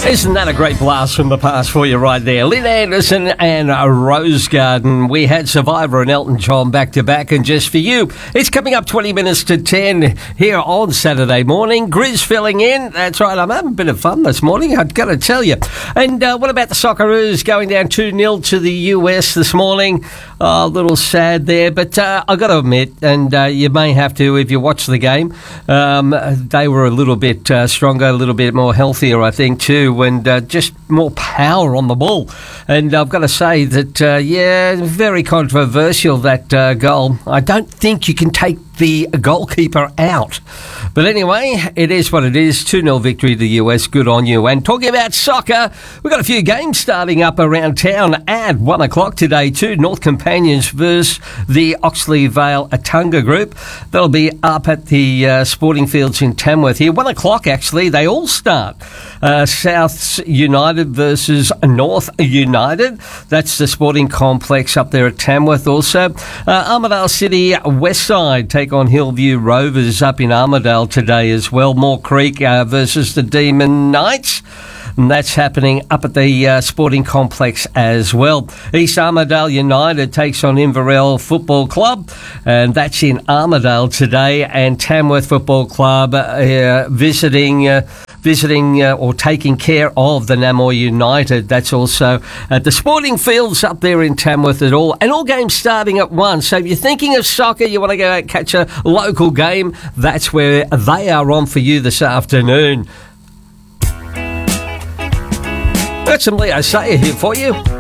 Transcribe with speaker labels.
Speaker 1: Isn't that a great blast from the past for you right there? Lynn Anderson and Rose Garden. We had Survivor and Elton John back to back, and just for you, it's coming up 20 minutes to 10 here on Saturday morning. Grizz filling in. That's right, I'm having a bit of fun this morning, I've got to tell you. And what about the Socceroos going down 2-0 to the US this morning? A little sad there, but I've got to admit, and you may have to if you watch the game, they were a little bit stronger, a little bit more healthier, I think, too, and just more power on the ball. And I've got to say that, very controversial, that goal. I don't think you can take the goalkeeper out. But anyway, it is what it is. 2-0 victory to the US. Good on you. And talking about soccer, we've got a few games starting up around town at 1 o'clock today too. North Companions versus the Oxley Vale Atunga group. That'll be up at the sporting fields in Tamworth here. 1 o'clock actually, they all start. South United versus North United. That's the sporting complex up there at Tamworth also. Armidale City Westside take on Hillview Rovers up in Armidale today as well. Moore Creek versus the Demon Knights. And that's happening up at the sporting complex as well. East Armidale United takes on Inverell Football Club, and that's in Armidale today. And Tamworth Football Club visiting or taking care of the Namur United. That's also at the sporting fields up there in Tamworth at all. And all games starting at 1. So if you're thinking of soccer, you want to go out and catch a local game, that's where they are on for you this afternoon. Got some Leo Sayer here for you.